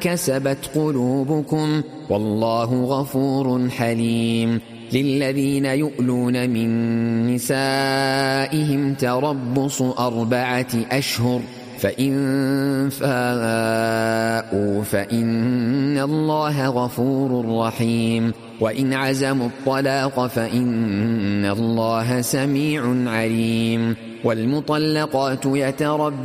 كسبت قلوبكم والله غفور حليم. للذين يؤلون من نسائهم تربص 4 أشهر فإن فاءوا فإن الله غفور رحيم. وإن عزموا الطلاق فإن الله سميع عليم. والمطلقات يتربصن